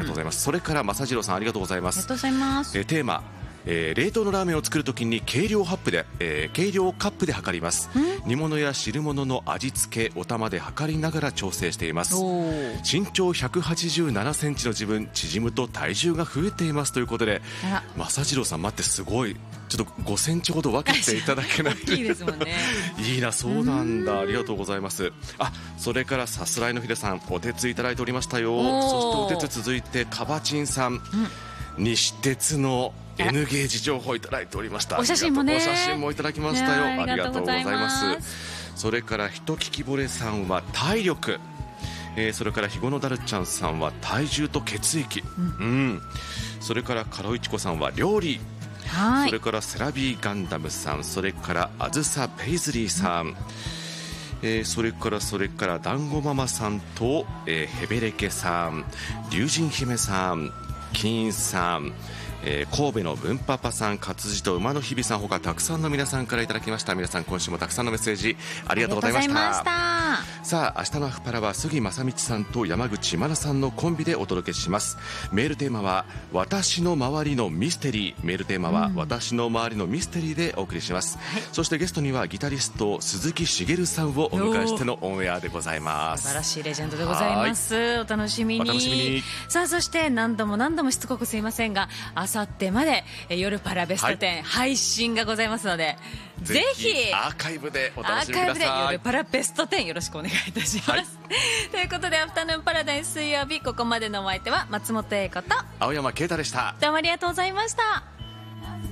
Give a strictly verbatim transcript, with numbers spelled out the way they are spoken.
がとうございます。それから正次郎さんありがとうございます。 ありがとうございます。 えー、テーマ、えー、冷凍のラーメンを作るときに計量ハップで、えー、計量カップで測ります。煮物や汁物の味付けお玉で測りながら調整しています。身長ひゃくはちじゅうななセンチの自分、縮むと体重が増えていますということで、正次郎さん待って、すごいちょっとごセンチほど分けていただけない大きいですもんね。 いいな、そうなんだ、ありがとうございます。あ、それからさすらいのひでさんお手ついただいておりましたよ。そしてお手つ続いてかばちんさん、うん、西鉄の N ゲージ情報いただいておりました。 お写真もね、 お写真もいただきましたよ。ありがとうございます。それからひとききぼれさんは体力、えー、それからひごのだるちゃんさんは体重と血液、うん、うん、それからカロイチコさんは料理、それからセラビーガンダムさん、それからあずさペイズリーさん、うん、えー、それからそれからだんごママさんと、えー、ヘベレケさん、龍神姫さん、金さん、えー、神戸の文パパさん、活字と馬の日々さん、ほかたくさんの皆さんからいただきました。皆さん今週もたくさんのメッセージありがとうございました。さあ明日のアフパラは杉正道さんと山口真奈さんのコンビでお届けします。メールテーマは私の周りのミステリー、メールテーマは私の周りのミステリーでお送りします、はい、そしてゲストにはギタリスト鈴木茂さんをお迎えしてのオンエアでございます。 素晴らしいレジェンドでございます。お楽しみに。お楽しみに。さあそして何度も何度もしつこくすいませんが、あさってまで夜パラベストテン、はい、配信がございますので、ぜひアーカイブでお楽しみください。アーカイブで夜パラベストテンよろしくお願いいたします、はい、ということでアフタヌーンパラダイス水曜日、ここまでのお相手は松本英子と青山啓太でした。 どうもありがとうございました。